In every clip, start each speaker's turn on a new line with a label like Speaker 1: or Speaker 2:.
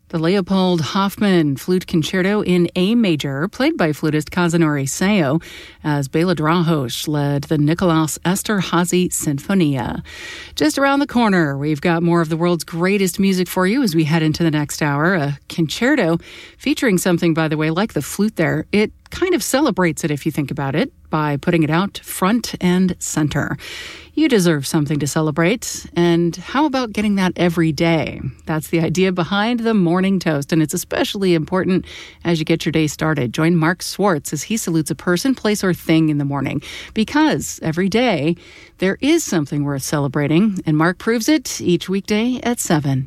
Speaker 1: The Leopold Hoffmann Flute Concerto in A major, played by flutist Kazunori Seo, as Bela Drahos led the Nikolaus Esterházy Sinfonia. Just around the corner, we've got more of the world's greatest music for you as we head into the next hour. A concerto featuring something, by the way, like the flute there. It kind of celebrates it if you think about it by putting it out front and center. You deserve something to celebrate, and how about getting that every day? That's the idea behind the Morning Toast, and it's especially important as you get your day started. Join Mark Swartz as he salutes a person, place, or thing in the morning, because every day there is something worth celebrating, and Mark proves it each weekday at 7.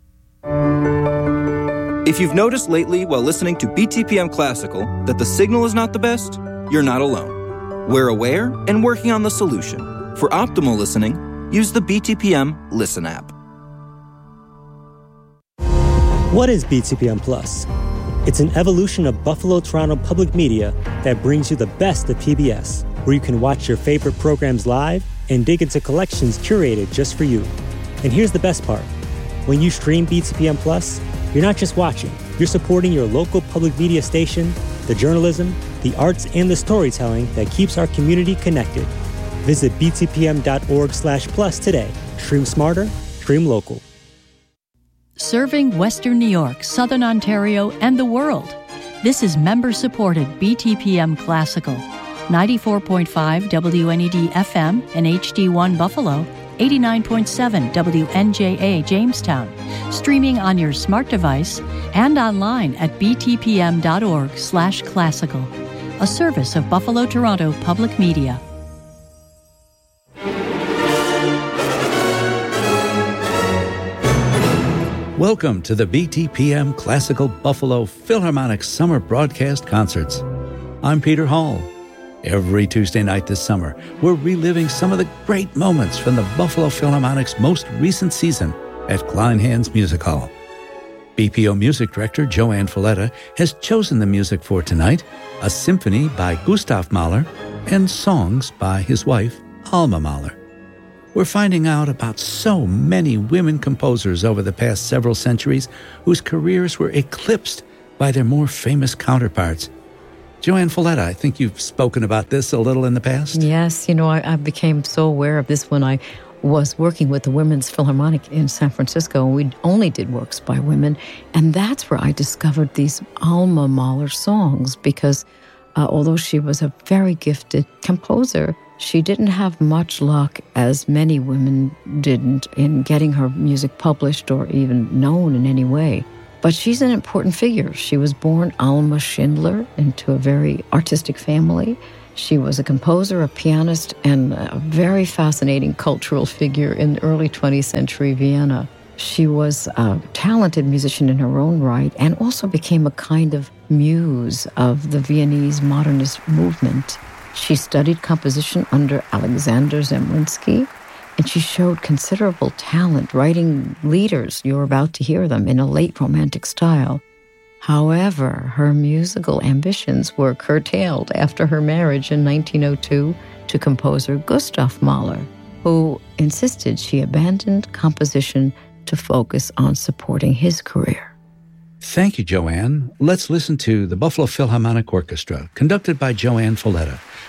Speaker 2: If you've noticed lately while listening to BTPM Classical that the signal is not the best, you're not alone. We're aware and working on the solution. For optimal listening, use the BTPM Listen app.
Speaker 3: What is BTPM Plus? It's an evolution of Buffalo Toronto Public Media that brings you the best of PBS, where you can watch your favorite programs live and dig into collections curated just for you. And here's the best part. When you stream BTPM Plus, you're not just watching, you're supporting your local public media station, the journalism, the arts, and the storytelling that keeps our community connected. Visit btpm.org/plus today. Stream smarter, stream local.
Speaker 4: Serving Western New York, Southern Ontario, and the world. This is member-supported BTPM Classical. 94.5 WNED FM and HD1 Buffalo, 89.7 WNJA Jamestown, streaming on your smart device and online at btpm.org/classical, a service of Buffalo Toronto Public Media.
Speaker 5: Welcome to the BTPM Classical Buffalo Philharmonic Summer Broadcast Concerts. I'm Peter Hall. Every Tuesday night this summer, we're reliving some of the great moments from the Buffalo Philharmonic's most recent season at Kleinhans Music Hall. BPO Music Director Joanne Folletta has chosen the music for tonight, a symphony by Gustav Mahler and songs by his wife, Alma Mahler. We're finding out about so many women composers over the past several centuries whose careers were eclipsed by their more famous counterparts. Joanne Folletta, I think you've spoken about this a little in the past.
Speaker 6: Yes, I became so aware of this when I was working with the Women's Philharmonic in San Francisco. We only did works by women, and that's where I discovered these Alma Mahler songs, because although she was a very gifted composer, she didn't have much luck, as many women didn't, in getting her music published or even known in any way. But she's an important figure. She was born Alma Schindler into a very artistic family. She was a composer, a pianist, and a very fascinating cultural figure in early 20th century Vienna. She was a talented musician in her own right and also became a kind of muse of the Viennese modernist movement. She studied composition under Alexander Zemlinsky, and she showed considerable talent writing leaders, you're about to hear them, in a late romantic style. However, her musical ambitions were curtailed after her marriage in 1902 to composer Gustav Mahler, who insisted she abandoned composition to focus on supporting his career.
Speaker 5: Thank you, Joanne. Let's listen to the Buffalo Philharmonic Orchestra, conducted by Joanne Folletta,